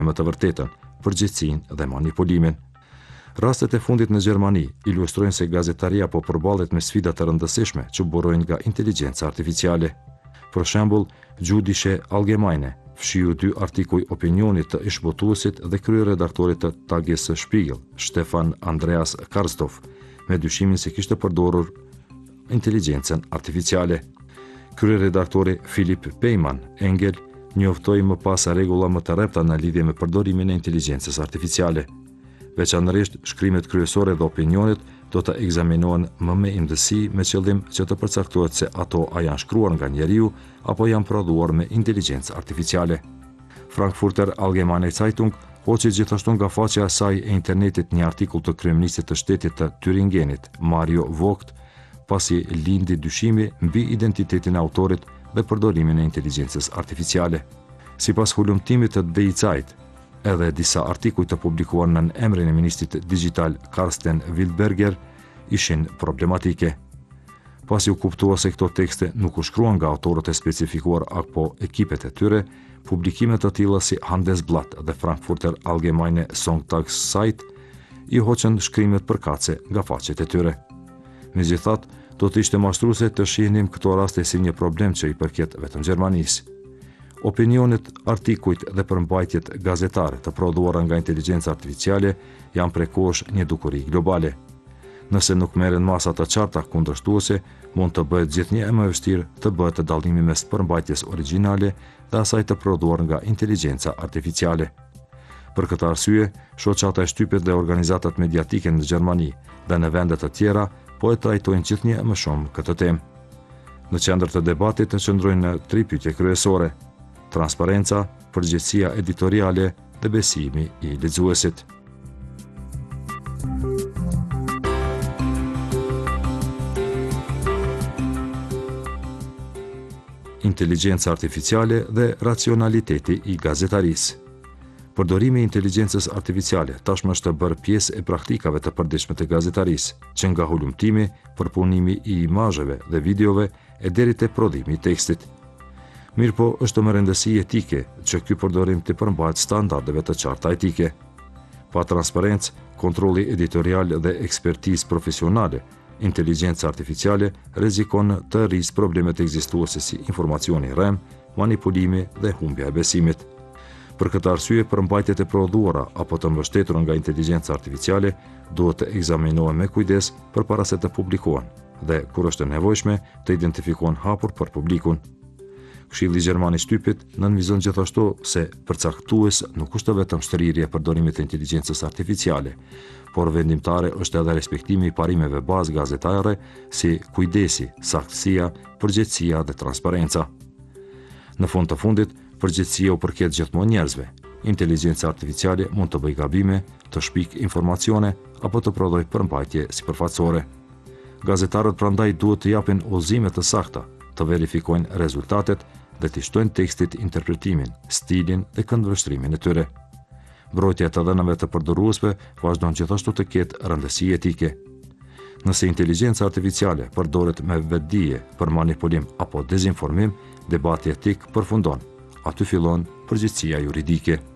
me të vërtetën, përgjegjësinë dhe manipulimin. Rastet e fundit në Gjermani ilustrojnë se gazetaria po përballet me sfida të rëndësishme që burojnë nga inteligjenca artificiale. Për shembull, Jüdische Allgemeine fshiu 2 artikuj opinionit të ish-botuesit dhe kryeredaktorit të Tagesspiegel, Stefan Andreas Karsdorf, me dyshimin se kishte përdorur inteligjencën artificiale. Kryeredaktori Philipp Peyman Engel njoftoi më pas rregulla më të rrepta në lidhje me përdorimin e inteligjencës artificiale. Veçanërisht shkrimet kryesore dhe opinionit do të ekzaminohen më me imdësi me qëllim që të përcaktohet se ato a janë shkruar nga njeriu apo janë prodhuar me inteligjencë artificiale. Frankfurter Allgemeine Zeitung hoqi gjithashtu nga faqja e saj e internetit një artikull të kryeministit të shtetit të Thüringenit, Mario Vogt, pasi lindi dyshimi mbi identitetin e autorit dhe përdorimin e inteligjencës artificiale. Sipas hulumtimit të Die Zeit, edhe disa artikuj të publikuar në emrin e ministrit digital Karsten Wildberger ishin problematike. Pasi u kuptua se këto tekste nuk u shkruan nga autorët e specifikuar apo ekipet e tyre, publikimet të tilla si Handelsblatt dhe Frankfurter Allgemeine Sonntagszeit i hoqën shkrimet përkatëse nga faqet e tyre. Megjithatë, do të ishte mashtruese të shihnim këto raste si një problem që i përket vetëm Gjermanisë. Opinionet, artikujt dhe përmbajtjet gazetare të prodhuara nga inteligjenca artificiale janë prekosh një dukuri globale. Nëse nuk merren masa të qarta kundërshtuese, mund të bëhet gjithnjë e më vështirë të bëhet dallimi mes përmbajtjes origjinale dhe asaj të prodhuar nga inteligjenca artificiale. Për këtë arsye, shoqata e shtypet dhe organizatat mediatike në Gjermani dhe në vende të tjera po e trajtojnë gjithnjë e më shumë këtë temë. Në qendër të debatit të qëndrojnë në 3 pyetje kryesore: transparenca, përgjegjësia editoriale dhe besimi i lexuesit. Inteligjenca artificiale dhe racionaliteti i gazetarisë. Përdorimi i inteligjencës artificiale tashmë është bërë pjesë e praktikave të përditshme të gazetarisë, që nga hulumtimi, përpunimi i imazheve dhe videove e deri te prodhimi i tekstit. Mirëpo është më rëndësi etike që ky përdorim të përmbahet standardeve të qarta etike. Pa transparencë, kontrolli editorial dhe ekspertizë profesionale, inteligjenca artificiale rrezikon të rrisë problemet ekzistuese si informacioni rrem, manipulimi dhe humbja e besimit. Për këtë arsye, përmbajtjet e prodhuara apo të mbështetura nga inteligjenca artificiale duhet të ekzaminohen me kujdes përpara se të publikohen dhe, kur është e nevojshme, të identifikohen hapur për publikun. Këshilli Gjerman i Shtypit nënvizon gjithashtu se përcaktues nuk është vetëm shtrirja e përdorimit të inteligjencës artificiale, por vendimtare është edhe respektimi i parimeve bazë gazetare si kujdesi, saktësia, përgjegjësia dhe transparenca. Në fund të fundit, përgjegjësia u përket gjithmonë njerëzve. Inteligjenca artificiale mund të bëjë gabime, të shpikë informacione apo të prodhojë përmbajtje sipërfaqësore. Gazetarët prandaj duhet të japin udhëzime të sakta, të verifikojnë rezultatet dhe të shtojnë tekstit interpretimin, stilin dhe këndvështrimin e tyre. Mbrojtja e të dhënave të përdoruesve vazhdon gjithashtu të ketë rëndësi etike. Nëse inteligjenca artificiale përdoret me vetdije për manipulim apo dezinformim, debati etik përfundon. Aty fillon përgjegjësia juridike.